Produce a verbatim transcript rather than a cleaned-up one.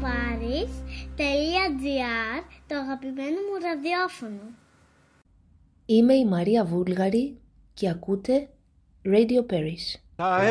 paris.gr, το αγαπημένο μου ραδιόφωνο. Είμαι η Μαρία Βούλγαρη και ακούτε Radio Paris.